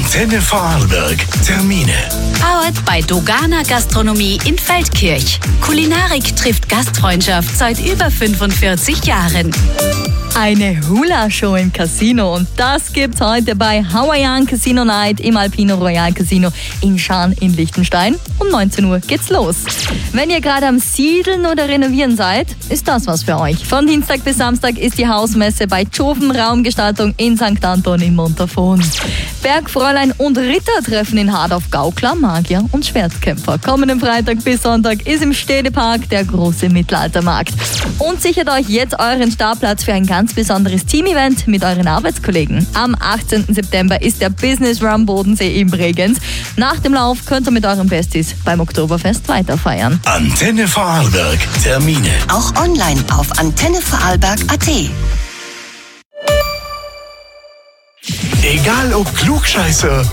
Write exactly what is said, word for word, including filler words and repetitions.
Antenne Vorarlberg. Termine. Powered bei Dogana Gastronomie in Feldkirch. Kulinarik trifft Gastfreundschaft seit über fünfundvierzig Jahren. Eine Hula-Show im Casino und das gibt's heute bei Hawaiian Casino Night im Alpino Royal Casino in Schaan in Liechtenstein. Um neunzehn Uhr geht's los. Wenn ihr gerade am Siedeln oder Renovieren seid, ist das was für euch. Von Dienstag bis Samstag ist die Hausmesse bei Tschofen Raumgestaltung in Sankt Anton in Montafon. Bergfräulein und Ritter treffen in Hart auf Gaukler, Magier und Schwertkämpfer. Kommenden Freitag bis Sonntag ist im Städtepark der große Mittelaltermarkt. Und sichert euch jetzt euren Startplatz für ein ganz besonderes Team-Event mit euren Arbeitskollegen. Am achtzehnten September ist der Business Run Bodensee in Bregenz. Nach dem Lauf könnt ihr mit euren Besties beim Oktoberfest weiterfeiern. Antenne Vorarlberg. Termine. Auch online auf antenne vorarlberg punkt at. Egal ob Klugscheißer